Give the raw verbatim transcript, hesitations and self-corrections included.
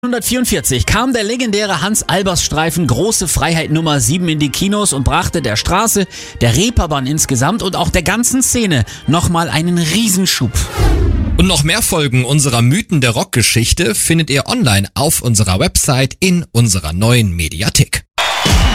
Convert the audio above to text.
neunzehnhundertvierundvierzig kam der legendäre Hans-Albers-Streifen Große Freiheit Nummer sieben in die Kinos und brachte der Straße, der Reeperbahn insgesamt und auch der ganzen Szene nochmal einen Riesenschub. Und noch mehr Folgen unserer Mythen der Rockgeschichte findet ihr online auf unserer Website in unserer neuen Mediathek.